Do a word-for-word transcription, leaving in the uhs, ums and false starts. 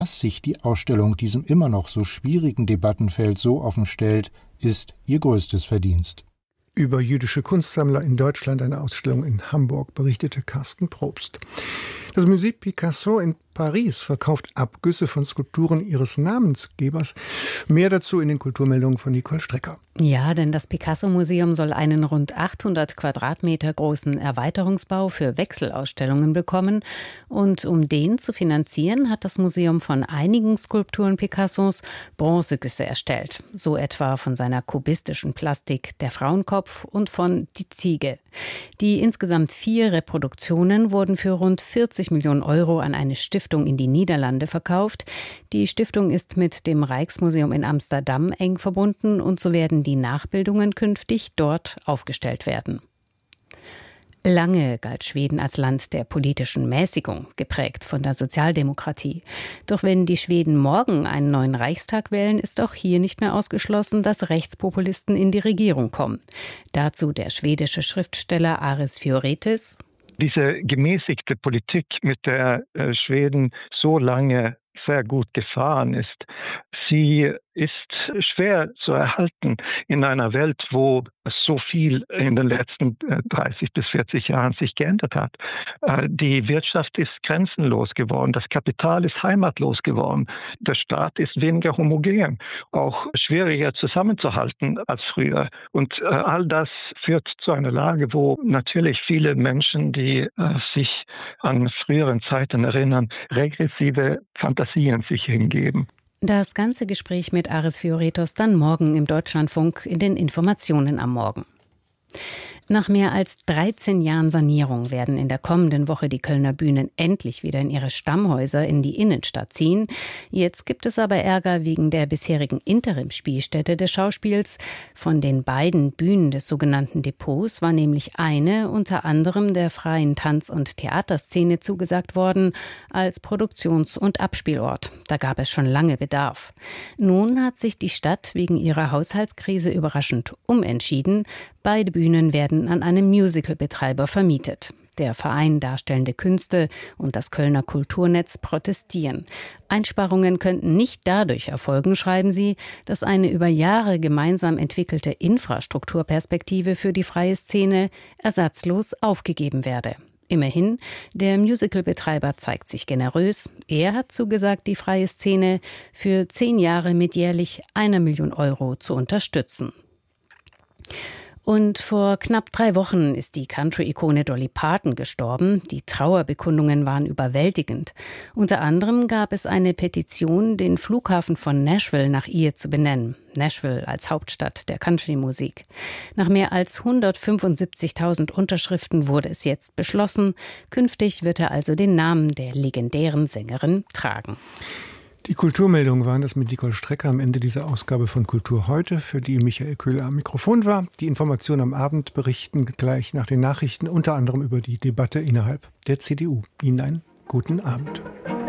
Dass sich die Ausstellung diesem immer noch so schwierigen Debattenfeld so offen stellt, ist ihr größtes Verdienst. Über jüdische Kunstsammler in Deutschland, eine Ausstellung in Hamburg, berichtete Carsten Probst. Das Musée Picasso in Paris verkauft Abgüsse von Skulpturen ihres Namensgebers. Mehr dazu in den Kulturmeldungen von Nicole Strecker. Ja, denn das Picasso-Museum soll einen rund achthundert Quadratmeter großen Erweiterungsbau für Wechselausstellungen bekommen. Und um den zu finanzieren, hat das Museum von einigen Skulpturen Picassos Bronzegüsse erstellt. So etwa von seiner kubistischen Plastik Der Frauenkopf und von Die Ziege. Die insgesamt vier Reproduktionen wurden für rund vierzig Millionen Euro an eine Stiftung in die Niederlande verkauft. Die Stiftung ist mit dem Rijksmuseum in Amsterdam eng verbunden und so werden die Nachbildungen künftig dort aufgestellt werden. Lange galt Schweden als Land der politischen Mäßigung, geprägt von der Sozialdemokratie. Doch wenn die Schweden morgen einen neuen Reichstag wählen, ist auch hier nicht mehr ausgeschlossen, dass Rechtspopulisten in die Regierung kommen. Dazu der schwedische Schriftsteller Aris Fioretis. Diese gemäßigte Politik, mit der äh, Schweden so lange sehr gut gefahren ist, sie ist schwer zu erhalten in einer Welt, wo so viel in den letzten dreißig bis vierzig Jahren sich geändert hat. Die Wirtschaft ist grenzenlos geworden, das Kapital ist heimatlos geworden, der Staat ist weniger homogen, auch schwieriger zusammenzuhalten als früher. Und all das führt zu einer Lage, wo natürlich viele Menschen, die sich an früheren Zeiten erinnern, regressive Fantasien sich hingeben. Das ganze Gespräch mit Aris Fioretos dann morgen im Deutschlandfunk in den Informationen am Morgen. Nach mehr als dreizehn Jahren Sanierung werden in der kommenden Woche die Kölner Bühnen endlich wieder in ihre Stammhäuser in die Innenstadt ziehen. Jetzt gibt es aber Ärger wegen der bisherigen Interimsspielstätte des Schauspiels. Von den beiden Bühnen des sogenannten Depots war nämlich eine unter anderem der freien Tanz- und Theaterszene zugesagt worden als Produktions- und Abspielort. Da gab es schon lange Bedarf. Nun hat sich die Stadt wegen ihrer Haushaltskrise überraschend umentschieden. Beide Bühnen werden an einen Musicalbetreiber vermietet. Der Verein Darstellende Künste und das Kölner Kulturnetz protestieren. Einsparungen könnten nicht dadurch erfolgen, schreiben sie, dass eine über Jahre gemeinsam entwickelte Infrastrukturperspektive für die freie Szene ersatzlos aufgegeben werde. Immerhin, der Musicalbetreiber zeigt sich generös. Er hat zugesagt, die freie Szene für zehn Jahre mit jährlich einer Million Euro zu unterstützen. Und vor knapp drei Wochen ist die Country-Ikone Dolly Parton gestorben. Die Trauerbekundungen waren überwältigend. Unter anderem gab es eine Petition, den Flughafen von Nashville nach ihr zu benennen. Nashville als Hauptstadt der Country-Musik. Nach mehr als hundertfünfundsiebzigtausend Unterschriften wurde es jetzt beschlossen. Künftig wird er also den Namen der legendären Sängerin tragen. Die Kulturmeldungen waren das mit Nicole Strecker am Ende dieser Ausgabe von Kultur heute, für die Michael Köhler am Mikrofon war. Die Informationen am Abend berichten gleich nach den Nachrichten, unter anderem über die Debatte innerhalb der C D U. Ihnen einen guten Abend.